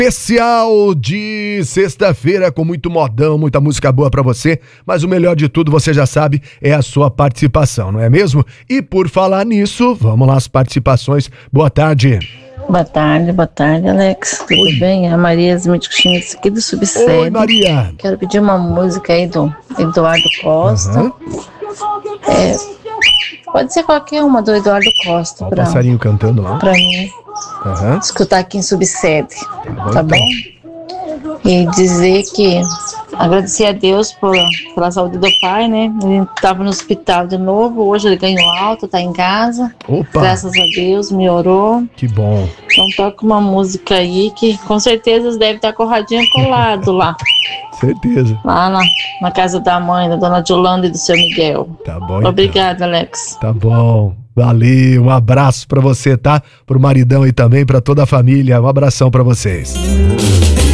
especial de sexta-feira com muito modão, muita música boa pra você, mas o melhor de tudo, você já sabe, é a sua participação, não é mesmo? E por falar nisso, vamos lá as participações. Boa tarde. Boa tarde, Alex. Tudo Oi. bem? É a Maria Schmidt aqui do Subsede. Oi, Maria. Quero pedir uma música aí do Eduardo Costa. Pode ser qualquer uma do Eduardo Costa Ó, o passarinho cantando lá. pra mim escutar aqui em Subsede, tá bom? E dizer que agradecer a Deus pela saúde do pai, né? Ele estava no hospital de novo, hoje ele ganhou alta, tá em casa. Opa, Graças a Deus, melhorou. que bom. Então toca uma música aí que com certeza eles devem estar com o radinho colado lá. Certeza. Lá na casa da mãe, da dona Yolanda e do seu Miguel. Tá bom, então. Obrigada, Alex. Tá bom. Valeu, um abraço pra você, tá? Pro maridão e também pra toda a família. Um abração pra vocês.